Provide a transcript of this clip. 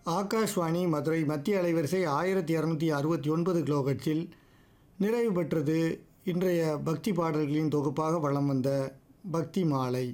ஆகாஷ்வாணி மதுரை மத்திய அலைவரிசை 1269 கிலோஹெர்ட்ஸில் நிறைவு பெற்றது இன்றைய பக்தி பாடல்களின் தொகுப்பாக வலம் வந்த பக்தி மாலை.